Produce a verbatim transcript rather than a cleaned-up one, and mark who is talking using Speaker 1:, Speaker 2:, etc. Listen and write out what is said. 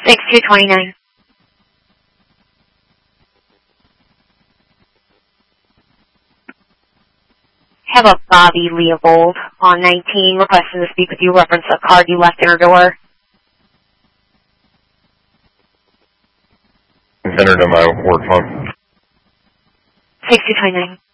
Speaker 1: six two two nine. Have a Bobby Leopold on nineteen requesting to speak with you, reference a card you left in her door.
Speaker 2: It's entered in my work phone.
Speaker 1: six two two nine.